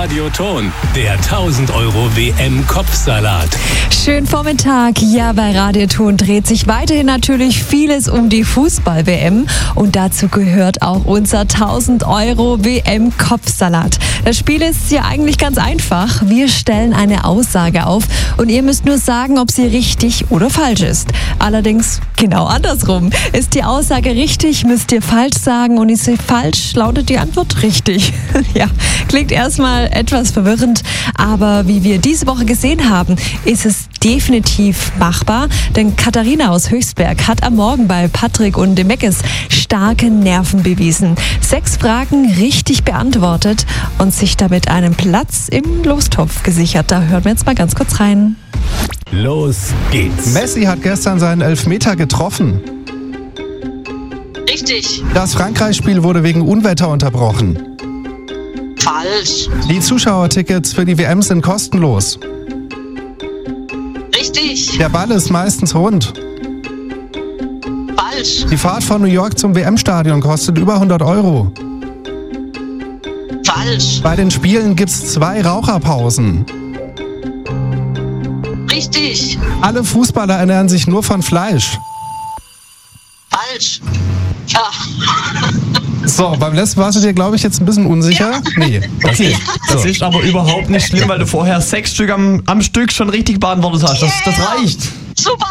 Radio Thon, der 1000 Euro WM-Kopfsalat. Schönen Vormittag. Ja, bei Radio Thon dreht sich weiterhin natürlich vieles um die Fußball-WM. Und dazu gehört auch unser 1000 Euro WM-Kopfsalat. Das Spiel ist ja eigentlich ganz einfach. Wir stellen eine Aussage auf und ihr müsst nur sagen, ob sie richtig oder falsch ist. Allerdings genau andersrum. Ist die Aussage richtig, müsst ihr falsch sagen, und ist sie falsch, lautet die Antwort richtig. Ja, klingt erstmal etwas verwirrend, aber wie wir diese Woche gesehen haben, ist es definitiv machbar, denn Katharina aus Höchstberg hat am Morgen bei Patrick und dem Meckes starke Nerven bewiesen. 6 Fragen richtig beantwortet und sich damit einen Platz im Lostopf gesichert. Da hören wir jetzt mal ganz kurz rein. Los geht's. Messi hat gestern seinen Elfmeter getroffen. Richtig. Das Frankreich-Spiel wurde wegen Unwetter unterbrochen. Falsch. Die Zuschauertickets für die WM sind kostenlos. Richtig. Der Ball ist meistens rund. Falsch. Die Fahrt von New York zum WM-Stadion kostet über 100 Euro. Falsch. Bei den Spielen gibt's 2 Raucherpausen. Richtig. Alle Fußballer ernähren sich nur von Fleisch. Falsch. Ja. So, beim letzten warst du dir, glaube ich, jetzt ein bisschen unsicher. Ja. Nee, okay. Das ist aber überhaupt nicht schlimm, weil du vorher 6 Stück am Stück schon richtig beantwortet hast. Das reicht. Super.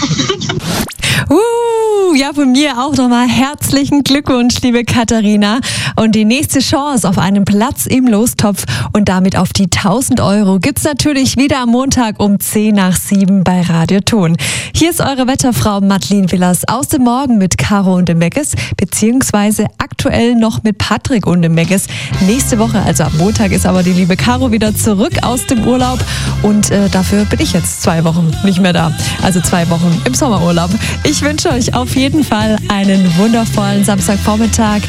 Ja, von mir auch nochmal herzlichen Glückwunsch, liebe Katharina. Und die nächste Chance auf einen Platz im Lostopf und damit auf die 1000 Euro gibt's natürlich wieder am Montag um 6:10 bei Radio Thon. Hier ist eure Wetterfrau Madeleine Willers aus dem Morgen mit Caro und dem Meckes, beziehungsweise aktuell noch mit Patrick und dem Meckes. Nächste Woche, also am Montag, ist aber die liebe Caro wieder zurück aus dem Urlaub und dafür bin ich jetzt 2 Wochen nicht mehr da. Also 2 Wochen im Sommerurlaub. Ich wünsche euch auf jeden Fall einen wundervollen Samstagvormittag.